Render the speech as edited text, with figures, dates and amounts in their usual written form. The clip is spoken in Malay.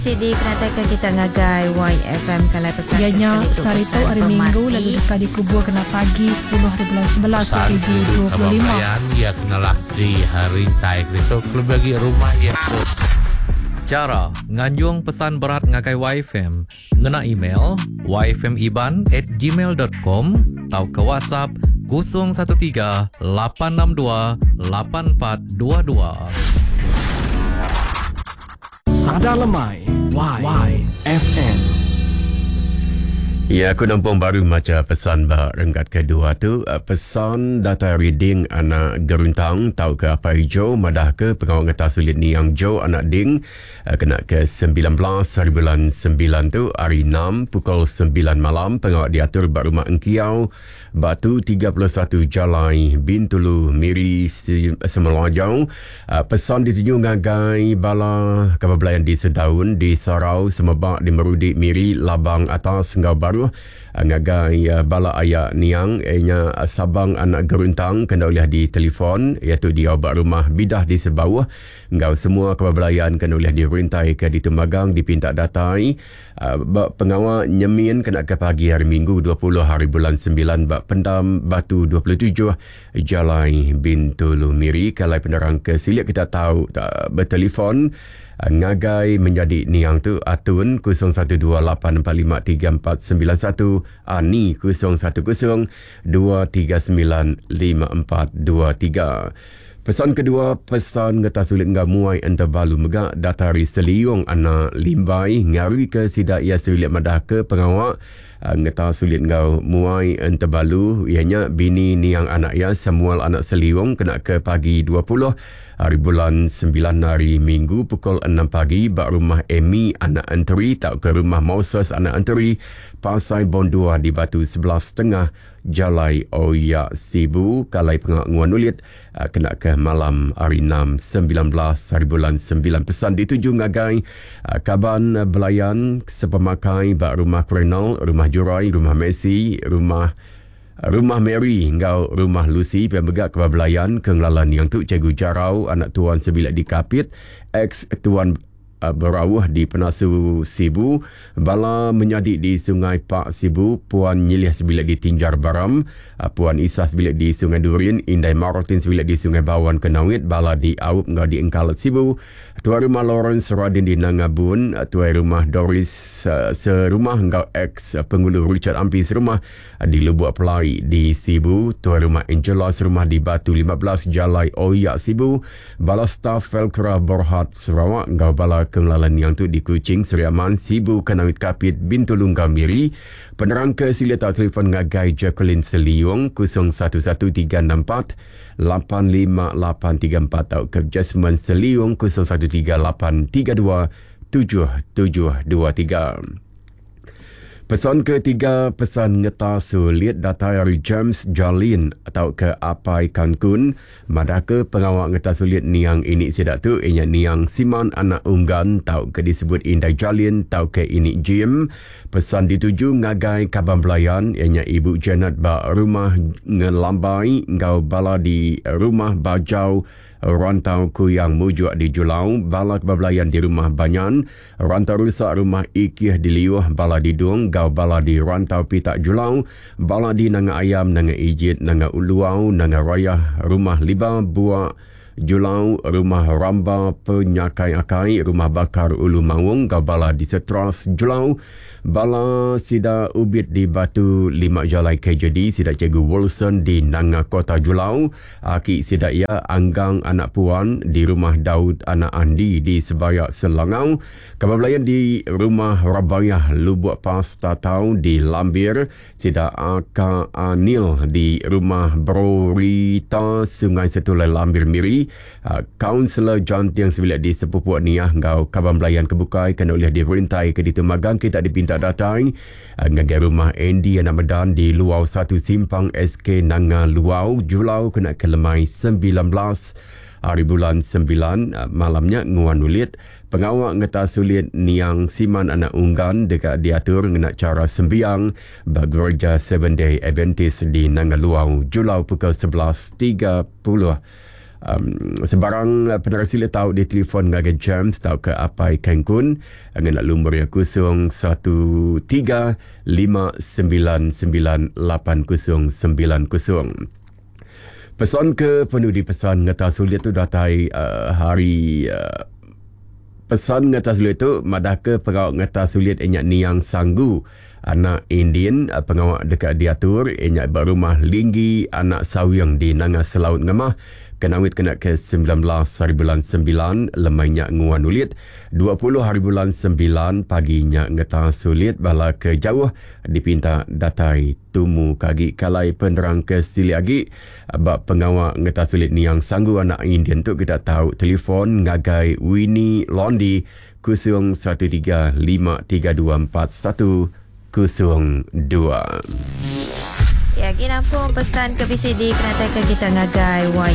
CD penatakan kita ngagai YFM Kalai pesan ianya sarito hari Minggu lalu dekat di kubur kena pagi 10 hari bulan 11 2025 ya kenalah di hari taik itu bagi rumah ya tu. Cara nganjung pesan berat ngagai YFM ngena email yfmiban@gmail.com atau ke WhatsApp 013 862 8422. Sada Lemai YFM. Ya, aku nampak baru macam pesan bah renggat kedua tu. Pesan data reading anak geruntang tahu ke apa hijau madah ke pengawal ngata sulit ni yang jo anak ding kena ke 19 hari bulan 9 tu hari 6 pukul 9 malam pengawal diatur bak rumah engkiau Batu 31 Jalai Bintulu Miri Semelajau. Pesan dituju ngagai bala kebablayan di Sedaun di Sarau Semebak di Merudik Miri Labang Atas Ngau Baru ngagai bala ayak niang nya sabang anak geruntang kena oleh di telefon iaitu di obat rumah bidah di sebawah ngau semua kebablayan kena oleh dirintai ke di Tumagang dipinta datai pengawal nyemin kena ke pagi hari Minggu 20 hari bulan 9 bak pendam Batu 27 Jalai Bintulu Miri. Kalau penerang ke silik kita tahu bertelefon ngagai menjadi niang tu Atun 0128453491 Ani 0102395423. Pesan kedua, pesan ngata sulit ngah muai enta balu megak datari seliung anak limbai ngari ke sidak ia sulit madah ke pengawak ngata sulit ngau muai enta balu ianya bini niang anak ya Samuel anak seliung kena ke pagi 20 hari bulan 9 hari Minggu pukul 6 pagi bak rumah Amy anak Anteri tak ke rumah Moses anak Anteri Pasai Bondua di Batu 11.5 Jalai Oya Sibu Kalai pengakuan ulit kena ke malam hari 6 19 hari bulan 9. Pesan dituju ngagai kaban belayan sepemakai bak rumah Krenal, rumah Jurai, rumah Messi, rumah Mary ngau rumah Lucy pembegak kebablayan kenglalan yang tu Cikgu Jarau anak tuan sebilik di Kapit ex tuan berawah di Penasu Sibu bala menyadik di Sungai Pak Sibu Puan Nyilih sebilik di Tinjar Baram Puan Isah sebilik di Sungai Durin Indai Marotin sebilik di Sungai Bawan Kenawit bala di Aup ngau di Engkalat Sibu tuan rumah Lawrence Radin di Nangabun tuan rumah Doris serumah ngau ex pengulu Richard Ampi serumah di Lubuk Pelai di Sibu tuan rumah Angela serumah di Batu 15 Jalai Oyak Sibu bala staf Velcro Borhat Sarawak ngau bala kenglalan yang tu di Kuching Seriaman Sibu Kanawit Kapit Bintulu Miri. Penerang ke sila tak telefon ngagai Jacqueline Seliung 011364 85834 atau ke Jasmine Seliung 013832 7723. Pesan ketiga, pesan ngeta sulit data dari James Jalin atau ke Apai Cancun. Madah ke pengawak ngeta sulit niang ini sidak tu ianya niang Siman anak unggan tau ke disebut Indai Jalin tau ke ini Jim. Pesan dituju ngagai kaban belayan ianya Ibu Janet ba rumah ngelambai ngau bala di rumah Bajau rantau ku yang mujuk di Julau bala kebablayan di rumah Banyan rantau rusak rumah Ikih di Liuh bala di Dung gau bala di rantau Pitak Julau bala di Nanga Ayam Nanga Ijit Nanga Uluau Nanga Rayah rumah Liba Buak Julau rumah Ramba Penyakai Akai rumah Bakar Ulu Mawung gau bala di Setras Julau bala sida ubit di Batu 5 Jalai KJD sida Cikgu Wilson di Nanga Kota Julau aki sida ia Anggang anak puan di rumah Daud anak Andi di Sebayak Selangau kebablayan di rumah Rabayah Lubuk Pas Tatau di Lambir sida Aka Anil di rumah Brorita Sungai Setulai Lambir Miri kaunselor Jantiang sebilik di Sepupuak Niah ngau kebablayan kebukai kena oleh diperintai ke di Tumagang kita dipinta datang ngagai rumah Andy anak Medan di Luau 1 Simpang SK Nanga Luau Julau kena ke lemai 19 hari bulan 9 malamnya nguan ulit pengawak ngeta sulit niang Siman anak unggan dekat diatur ngena cara sembiang bergereja 7 Day Adventist di Nanga Luau Julau pukul 11.30 Sebarang penerusi le tahu di telefon ngagai James tahu ke apa ikan kun nak lumur ya 0135998090. Pesan ke penuh di pesan ngata sulit tu datai hari pesan ngata sulit tu madake pegawai ngata sulit enyak niang sanggu anak Indian pengawak dekat diatur enyak berumah linggi anak sawyang di Nanga Selaut Ngemah kenawit kena ke 19 hari bulan 9 lemainya nguan ulit 20 hari bulan 9 paginya ngeta sulit bala ke jauh dipinta datai tumu kagi kalai penerang ke sili agi abak pengawak ngeta sulit ni yang sanggu anak Indian tu kita tahu telefon ngagai Winnie Londi 0135324102. Ya, kita pun pesan ke PCD penata ke kita ngagai